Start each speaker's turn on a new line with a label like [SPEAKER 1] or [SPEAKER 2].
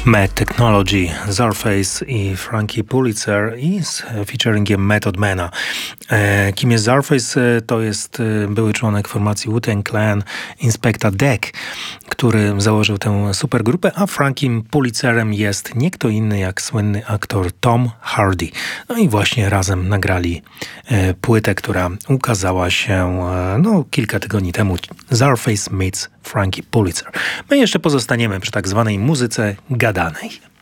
[SPEAKER 1] Mad Technology, Czarface i Frankie Pulitzer i z featuringiem Method Mana. Kim jest Czarface? To jest były członek formacji Wu-Tang Clan, Inspectah Deck, który założył tę supergrupę, a Frankiem Pulitzerem jest nie kto inny jak słynny aktor Tom Hardy. No i właśnie razem nagrali płytę, która ukazała się kilka tygodni temu. Czarface meets Frankie Pulitzer. My jeszcze pozostaniemy przy tak zwanej muzyce gadanej.